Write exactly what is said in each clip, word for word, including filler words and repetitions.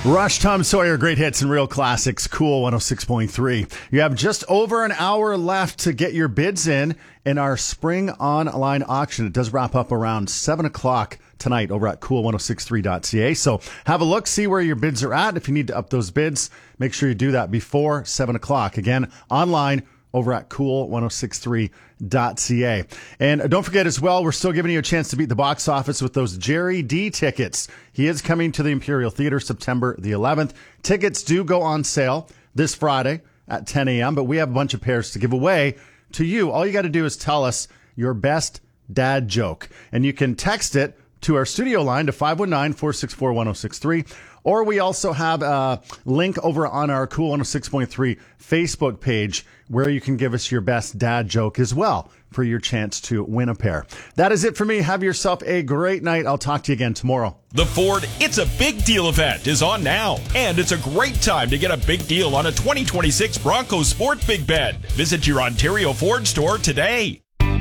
Rush, Tom Sawyer, great hits and real classics, Cool one oh six point three. You have just over an hour left to get your bids in in our spring online auction. It does wrap up around seven o'clock tonight over at cool ten sixty-three dot c a. So have a look, see where your bids are at. If you need to up those bids, make sure you do that before seven o'clock. Again, online over at cool ten sixty-three dot c a. And don't forget as well, we're still giving you a chance to beat the box office with those Jerry D tickets. He is coming to the Imperial Theater September the eleventh. Tickets do go on sale this Friday at ten a.m., but we have a bunch of pairs to give away to you. All you got to do is tell us your best dad joke, and you can text it to our studio line to five one nine, four six four, one oh six three. Or we also have a link over on our Cool one oh six point three Facebook page where you can give us your best dad joke as well for your chance to win a pair. That is it for me. Have yourself a great night. I'll talk to you again tomorrow. The Ford It's a Big Deal event is on now, and it's a great time to get a big deal on a twenty twenty-six Bronco Sport Big Bed. Visit your Ontario Ford store today.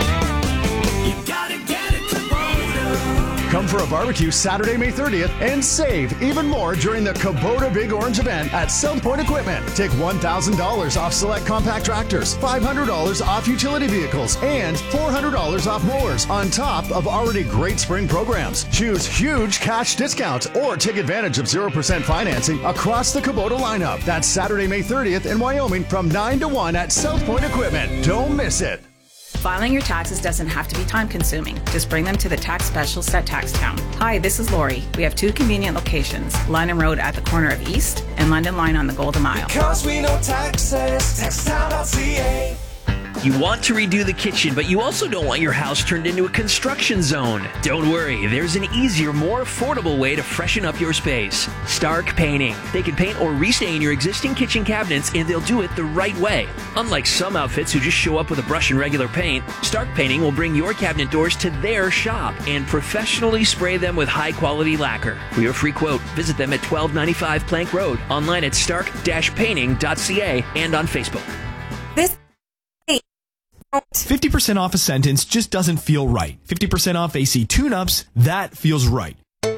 Come for a barbecue Saturday, May thirtieth, and save even more during the Kubota Big Orange event at South Point Equipment. Take one thousand dollars off select compact tractors, five hundred dollars off utility vehicles, and four hundred dollars off mowers on top of already great spring programs. Choose huge cash discounts or take advantage of zero percent financing across the Kubota lineup. That's Saturday, May thirtieth in Wyoming from nine to one at South Point Equipment. Don't miss it. Filing your taxes doesn't have to be time-consuming. Just bring them to the tax specialist at Taxtown. Hi, this is Lori. We have two convenient locations, London Road at the corner of East and London Line on the Golden Mile. Because we know taxes, taxtown dot c a. You want to redo the kitchen, but you also don't want your house turned into a construction zone. Don't worry, there's an easier, more affordable way to freshen up your space. Stark Painting. They can paint or restain your existing kitchen cabinets, and they'll do it the right way. Unlike some outfits who just show up with a brush and regular paint, Stark Painting will bring your cabinet doors to their shop and professionally spray them with high-quality lacquer. For your free quote, visit them at twelve ninety-five Plank Road, online at stark dash painting dot c a, and on Facebook. This fifty percent off a sentence just doesn't feel right. fifty percent off A C tune-ups, that feels right.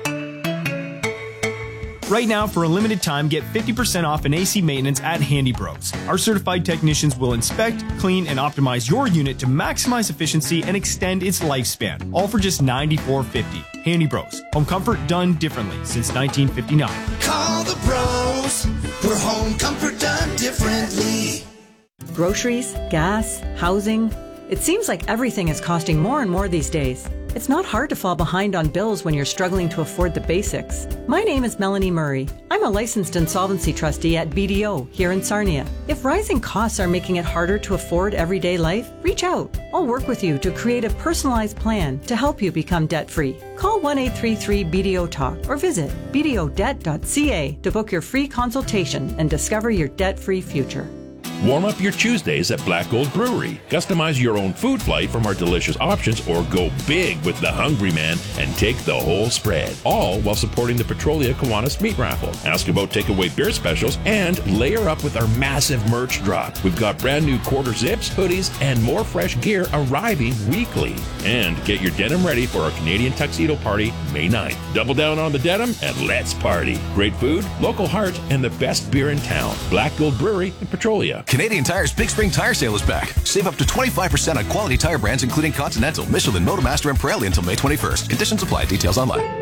Right now, for a limited time, get fifty percent off an A C maintenance at Handy Bros. Our certified technicians will inspect, clean, and optimize your unit to maximize efficiency and extend its lifespan, all for just ninety-four fifty. Handy Bros. Home comfort done differently since nineteen fifty-nine. Call the pros for home comfort done differently. Groceries, gas, housing. It seems like everything is costing more and more these days. It's not hard to fall behind on bills when you're struggling to afford the basics. My name is Melanie Murray. I'm a licensed insolvency trustee at B D O here in Sarnia. If rising costs are making it harder to afford everyday life, reach out. I'll work with you to create a personalized plan to help you become debt-free. Call one eight three three B D O talk or visit b d o debt dot c a to book your free consultation and discover your debt-free future. Warm up your Tuesdays at Black Gold Brewery. Customize your own food flight from our delicious options or go big with the Hungry Man and take the whole spread. All while supporting the Petrolia Kiwanis Meat Raffle. Ask about takeaway beer specials and layer up with our massive merch drop. We've got brand new quarter zips, hoodies, and more fresh gear arriving weekly. And get your denim ready for our Canadian Tuxedo Party May ninth. Double down on the denim and let's party. Great food, local heart, and the best beer in town. Black Gold Brewery in Petrolia. Canadian Tire's Big Spring Tire Sale is back. Save up to twenty-five percent on quality tire brands including Continental, Michelin, Motomaster, and Pirelli until May twenty-first. Conditions apply. Details online.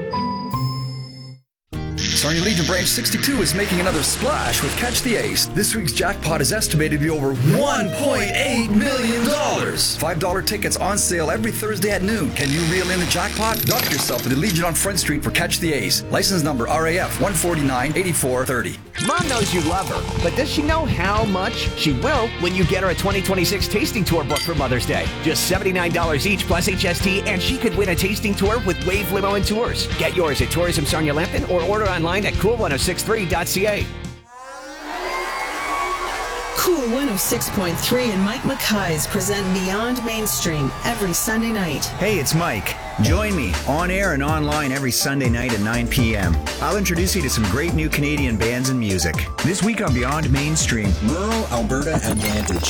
Sarnia Legion Branch sixty-two is making another splash with Catch the Ace. This week's jackpot is estimated to be over one point eight million dollars. five dollar tickets on sale every Thursday at noon. Can you reel in the jackpot? Dock yourself to the Legion on Front Street for Catch the Ace. License number R A F one forty-nine eighty-four thirty. Mom knows you love her, but does she know how much? She will when you get her a twenty twenty-six tasting tour book for Mother's Day. Just seventy-nine dollars each plus H S T, and she could win a tasting tour with Wave Limo and Tours. Get yours at Tourism Sarnia Lambton or order online at cool ten sixty-three dot c a. Cool one oh six point three and Mike Mackay's present Beyond Mainstream every Sunday night. Hey, it's Mike. Join me on air and online every Sunday night at nine p.m. I'll introduce you to some great new Canadian bands and music. This week on Beyond Mainstream, rural Alberta Advantage.